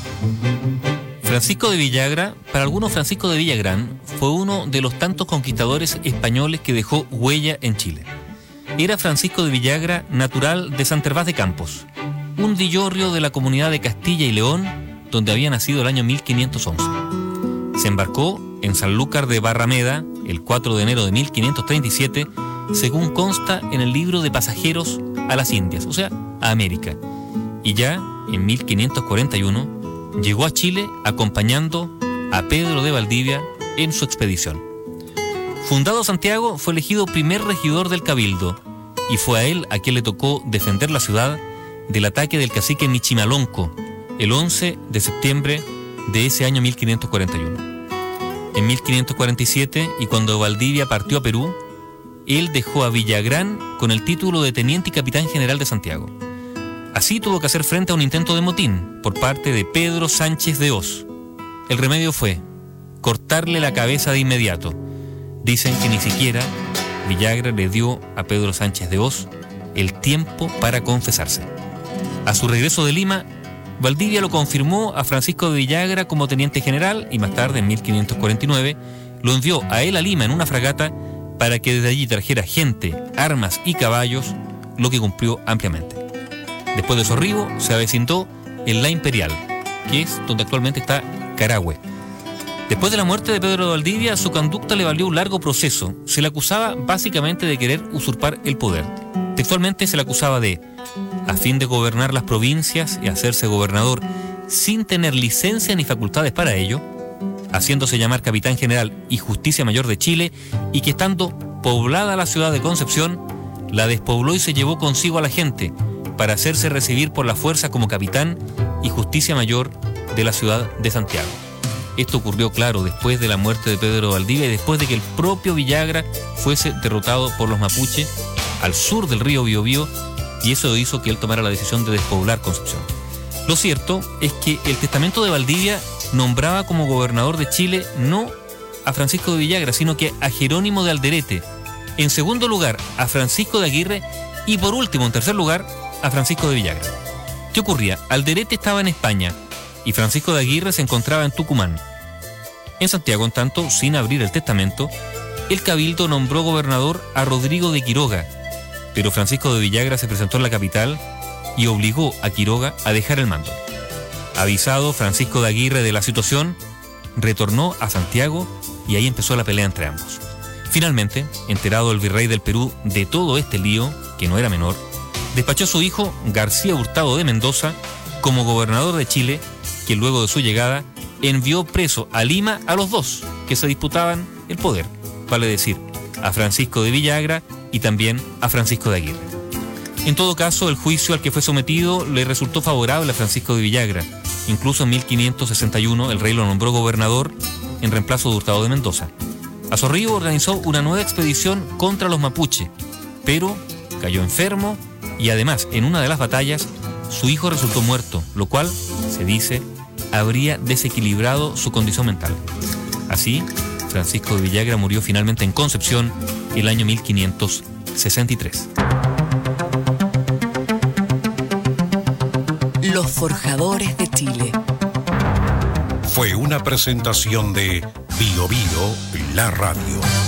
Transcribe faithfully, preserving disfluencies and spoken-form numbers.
Francisco de Villagra, para algunos Francisco de Villagrán, fue uno de los tantos conquistadores españoles que dejó huella en Chile. Era Francisco de Villagra, natural de San Tervás de Campos, un villorrio de la comunidad de Castilla y León, donde había nacido el año mil quinientos once. Se embarcó en Sanlúcar de Barrameda el cuatro de enero de mil quinientos treinta y siete, según consta en el libro de pasajeros a las Indias, o sea, a América. Y ya en mil quinientos cuarenta y uno llegó a Chile acompañando a Pedro de Valdivia en su expedición. Fundado Santiago, fue elegido primer regidor del Cabildo y fue a él a quien le tocó defender la ciudad del ataque del cacique Michimalonco el once de septiembre de ese año mil quinientos cuarenta y uno. En mil quinientos cuarenta y siete, y cuando Valdivia partió a Perú, él dejó a Villagrán con el título de teniente y capitán general de Santiago. Así tuvo que hacer frente a un intento de motín por parte de Pedro Sánchez de Hoz. El remedio fue cortarle la cabeza de inmediato. Dicen que ni siquiera Villagra le dio a Pedro Sánchez de Hoz el tiempo para confesarse. A su regreso de Lima, Valdivia lo confirmó a Francisco de Villagra como teniente general y más tarde, en mil quinientos cuarenta y nueve, lo envió a él a Lima en una fragata para que desde allí trajera gente, armas y caballos, lo que cumplió ampliamente. Después de su arribo, se avecindó en La Imperial, que es donde actualmente está Carahue. Después de la muerte de Pedro de Valdivia, su conducta le valió un largo proceso. Se le acusaba básicamente de querer usurpar el poder. Textualmente se le acusaba de, a fin de gobernar las provincias y hacerse gobernador sin tener licencia ni facultades para ello, haciéndose llamar capitán general y justicia mayor de Chile, y que estando poblada la ciudad de Concepción, la despobló y se llevó consigo a la gente, para hacerse recibir por la fuerza como capitán y justicia mayor de la ciudad de Santiago. Esto ocurrió, claro, después de la muerte de Pedro de Valdivia y después de que el propio Villagra fuese derrotado por los mapuches al sur del río Biobío, y eso hizo que él tomara la decisión de despoblar Concepción. Lo cierto es que el testamento de Valdivia nombraba como gobernador de Chile no a Francisco de Villagra, sino que a Jerónimo de Alderete, en segundo lugar a Francisco de Aguirre y por último, en tercer lugar, a Francisco de Villagra. ¿Qué ocurría? Alderete estaba en España y Francisco de Aguirre se encontraba en Tucumán. En Santiago, en tanto, sin abrir el testamento, el Cabildo nombró gobernador a Rodrigo de Quiroga, pero Francisco de Villagra se presentó en la capital y obligó a Quiroga a dejar el mando. Avisado Francisco de Aguirre de la situación, retornó a Santiago y ahí empezó la pelea entre ambos. Finalmente, enterado el virrey del Perú de todo este lío, que no era menor, despachó a su hijo García Hurtado de Mendoza como gobernador de Chile, que luego de su llegada envió preso a Lima a los dos que se disputaban el poder, vale decir, a Francisco de Villagra y también a Francisco de Aguirre. En todo caso, el juicio al que fue sometido le resultó favorable a Francisco de Villagra. Incluso en mil quinientos sesenta y uno el rey lo nombró gobernador en reemplazo de Hurtado de Mendoza. A su arribo organizó una nueva expedición contra los mapuche, pero cayó enfermo y además en una de las batallas su hijo resultó muerto, lo cual, se dice, habría desequilibrado su condición mental. Así, Francisco de Villagra murió finalmente en Concepción el año mil quinientos sesenta y tres. Los Forjadores de Chile. Fue una presentación de Bio Bio, la radio.